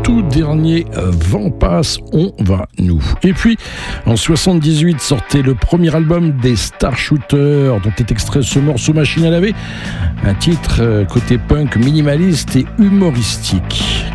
tout dernier Vent passe, on va nous. Et puis, en 78, sortait le premier album des Starshooters, dont est extrait ce morceau Machine à laver, un titre côté punk minimaliste et humoristique.